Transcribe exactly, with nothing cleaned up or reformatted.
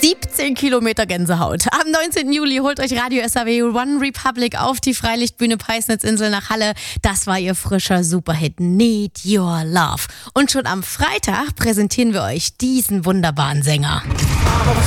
siebzehn Kilometer Gänsehaut. Am neunzehnten Juli holt euch Radio S R W One Republic auf die Freilichtbühne Peisnitzinsel nach Halle. Das war ihr frischer Superhit Need Your Love. Und schon am Freitag präsentieren wir euch diesen wunderbaren Sänger.